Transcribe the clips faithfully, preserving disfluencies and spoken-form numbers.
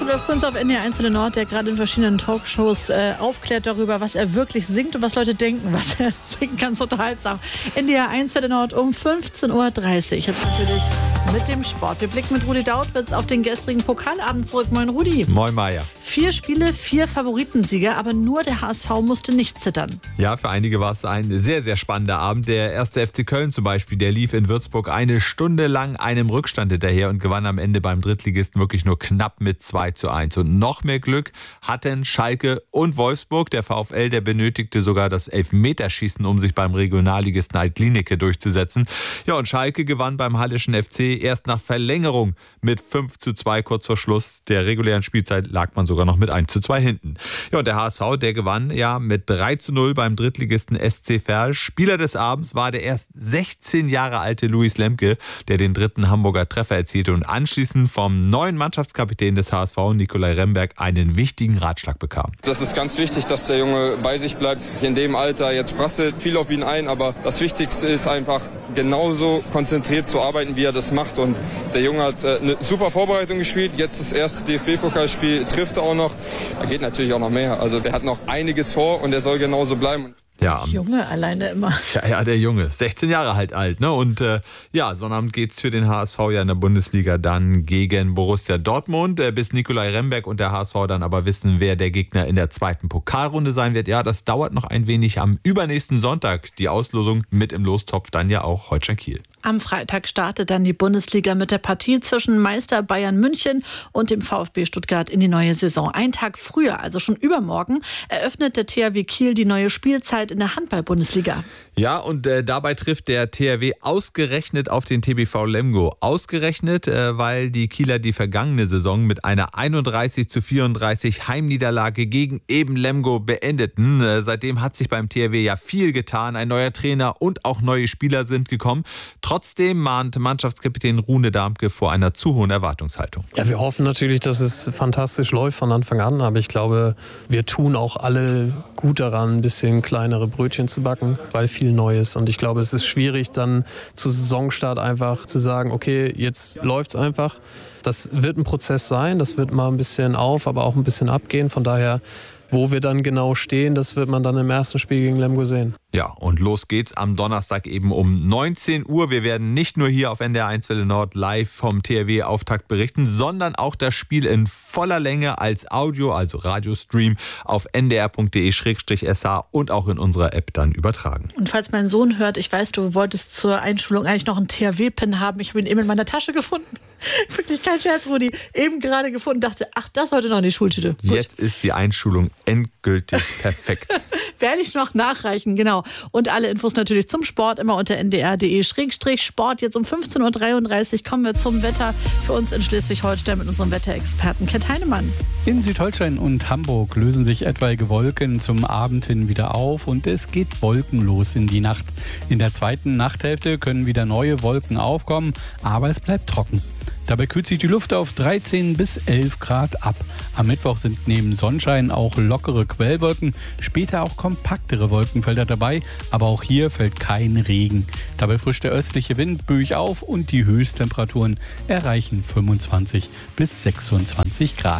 Rudolf Kunz auf N D R eins Nord, der gerade in verschiedenen Talkshows äh, aufklärt darüber, was er wirklich singt und was Leute denken, was er singt. Ganz unterhaltsam. N D R eins Nord um fünfzehn Uhr dreißig. Jetzt natürlich mit dem Sport. Wir blicken mit Rudi Dautwitz auf den gestrigen Pokalabend zurück. Moin Rudi. Moin Maja. Vier Spiele, vier Favoritensieger, aber nur der H S V musste nicht zittern. Ja, für einige war es ein sehr, sehr spannender Abend. Der erste F C Köln zum Beispiel, der lief in Würzburg eine Stunde lang einem Rückstand hinterher und gewann am Ende beim Drittligisten wirklich nur knapp mit zwei zu eins. Und noch mehr Glück hatten Schalke und Wolfsburg. Der VfL, der benötigte sogar das Elfmeterschießen, um sich beim Regionalligisten Alt-Glienicke durchzusetzen. Ja, und Schalke gewann beim Hallischen F C erst nach Verlängerung mit fünf zu zwei. Kurz vor Schluss der regulären Spielzeit lag man sogar noch mit eins zu zwei hinten. Ja, und der H S V, der gewann ja mit drei zu null beim Drittligisten S C Verl. Spieler des Abends war der erst sechzehn Jahre alte Luis Lemke, der den dritten Hamburger Treffer erzielte und anschließend vom neuen Mannschaftskapitän des H S V, Nikolai Remberg, einen wichtigen Ratschlag bekam. Das ist ganz wichtig, dass der Junge bei sich bleibt. In dem Alter, jetzt prasselt viel auf ihn ein, aber das Wichtigste ist einfach, genauso konzentriert zu arbeiten, wie er das macht. Und der Junge hat eine super Vorbereitung gespielt. Jetzt das erste D F B-Pokalspiel, trifft er auch noch. Da geht natürlich auch noch mehr. Also der hat noch einiges vor und er soll genauso bleiben. Ja, Junge alleine immer. Ja, ja, der Junge. sechzehn Jahre halt alt, ne? Und äh, ja, Sonnabend geht's für den H S V ja in der Bundesliga dann gegen Borussia Dortmund. Äh, bis Nikolai Remberg und der H S V dann aber wissen, wer der Gegner in der zweiten Pokalrunde sein wird. Ja, das dauert noch ein wenig. Am übernächsten Sonntag die Auslosung mit im Lostopf dann ja auch Holstein Kiel. Am Freitag startet dann die Bundesliga mit der Partie zwischen Meister Bayern München und dem VfB Stuttgart in die neue Saison. Ein Tag früher, also schon übermorgen, eröffnet der T H W Kiel die neue Spielzeit in der Handball-Bundesliga. Ja, und äh, dabei trifft der T H W ausgerechnet auf den T B V Lemgo. Ausgerechnet, äh, weil die Kieler die vergangene Saison mit einer einunddreißig zu vierunddreißig Heimniederlage gegen eben Lemgo beendeten. Äh, seitdem hat sich beim T H W ja viel getan. Ein neuer Trainer und auch neue Spieler sind gekommen. Trotzdem mahnt Mannschaftskapitän Rune Darmke vor einer zu hohen Erwartungshaltung. Ja, wir hoffen natürlich, dass es fantastisch läuft von Anfang an. Aber ich glaube, wir tun auch alle gut daran, ein bisschen kleinere Brötchen zu backen, weil viel Neues. Und ich glaube, es ist schwierig, dann zu Saisonstart einfach zu sagen, okay, jetzt läuft's einfach. Das wird ein Prozess sein, das wird mal ein bisschen auf, aber auch ein bisschen abgehen. Von daher, wo wir dann genau stehen, das wird man dann im ersten Spiel gegen Lemgo sehen. Ja, und los geht's am Donnerstag eben um neunzehn Uhr. Wir werden nicht nur hier auf N D R eins Welle Nord live vom T H W-Auftakt berichten, sondern auch das Spiel in voller Länge als Audio, also Radiostream, auf n d r punkt d e slash s h und auch in unserer App dann übertragen. Und falls mein Sohn hört, ich weiß, du wolltest zur Einschulung eigentlich noch einen T H W-Pin haben. Ich habe ihn eben in meiner Tasche gefunden. Wirklich kein Scherz, Rudi. Eben gerade gefunden, dachte, ach, das sollte noch in die Schultüte. Gut. Jetzt ist die Einschulung endgültig perfekt. Werde ich noch nachreichen, genau. Und alle Infos natürlich zum Sport immer unter n d r punkt d e slash sport. Jetzt um fünfzehn Uhr dreiunddreißig kommen wir zum Wetter für uns in Schleswig-Holstein mit unserem Wetterexperten Kent Heinemann. In Südholstein und Hamburg lösen sich etwaige Wolken zum Abend hin wieder auf und es geht wolkenlos in die Nacht. In der zweiten Nachthälfte können wieder neue Wolken aufkommen, aber es bleibt trocken. Dabei kühlt sich die Luft auf dreizehn bis elf Grad ab. Am Mittwoch sind neben Sonnenschein auch lockere Quellwolken, später auch kompaktere Wolkenfelder dabei, aber auch hier fällt kein Regen. Dabei frischt der östliche Wind böig auf und die Höchsttemperaturen erreichen fünfundzwanzig bis sechsundzwanzig Grad.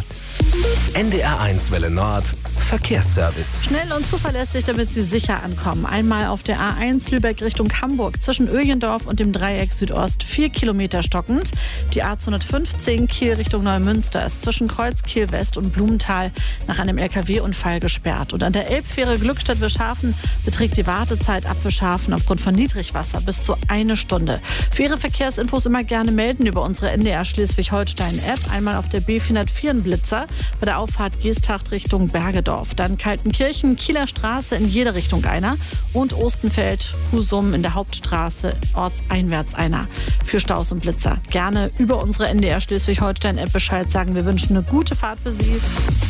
N D R eins Welle Nord Verkehrsservice. Schnell und zuverlässig, damit Sie sicher ankommen. Einmal auf der A eins Lübeck Richtung Hamburg zwischen Öjendorf und dem Dreieck Südost vier Kilometer stockend. Die A zweihundertfünfzehn Kiel Richtung Neumünster ist zwischen Kreuz Kiel West und Blumenthal nach einem L K W-Unfall gesperrt. Und an der Elbfähre Glückstadt-Wischhafen beträgt die Wartezeit ab Wischhafen aufgrund von Niedrigwasser bis zu eine Stunde. Für Ihre Verkehrsinfos immer gerne melden über unsere N D R Schleswig-Holstein-App. Einmal auf der B vierhundertvier in Blitzer bei der Auffahrt Geesthacht Richtung Bergedorf. Dann Kaltenkirchen, Kieler Straße in jede Richtung einer und Ostenfeld, Husum in der Hauptstraße ortseinwärts einer. Für Staus und Blitzer gerne über unsere N D R Schleswig-Holstein-App Bescheid sagen. Wir wünschen eine gute Fahrt für Sie.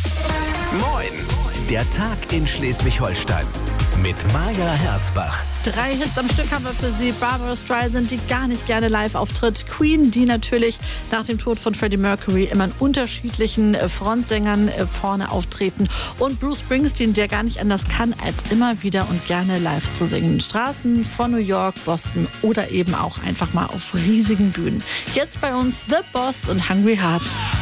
Moin, der Tag in Schleswig-Holstein mit Maja Herzbach. Drei Hits am Stück haben wir für Sie. Barbara Streisand, die gar nicht gerne live auftritt. Queen, die natürlich nach dem Tod von Freddie Mercury immer in unterschiedlichen Frontsängern vorne auftreten. Und Bruce Springsteen, der gar nicht anders kann, als immer wieder und gerne live zu singen. Straßen von New York, Boston oder eben auch einfach mal auf riesigen Bühnen. Jetzt bei uns The Boss und Hungry Heart.